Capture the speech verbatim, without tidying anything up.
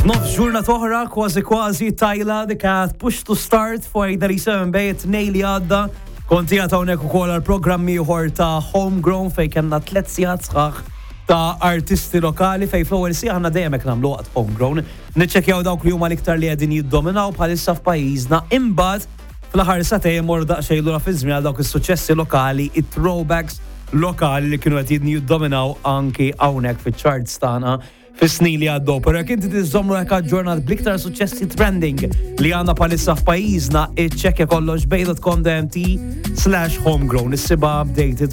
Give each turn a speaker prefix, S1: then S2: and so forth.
S1: Nof ġurnat oħra kważi kważi tajla dik għad push to start fuq thirty-seven bejt nejli għadda. Konti għat hawnhekk ukoll għall-programmi ieħor ta' Homegrown fejn kellna tliet sigħat sħaħ ta' artisti lokali fejn fl-ewwel sigħa aħna dejjem hekk nagħmlu waqt Homegrown. Niċċekkjaw dawk li huma l-iktar li qegħdin jiddominaw bħalissa f'pajjiżna imbagħad fl-aħħar satejn mor daqsxejn lura fiż-żmien għal dawk is-suċċessi lokali, it-throwbacks lokali li kienu qed jiddominaw anki hawnhekk fiċ-charts tagħna fis-snin li għaddew. Però jekk inti tiżommru hekk ġurnat bl-iktar suċċessi trending li għandna bħalissa f'pajjiżna, iċċekkja kollox bej dot com dot m t slash homegrown. Issibha updated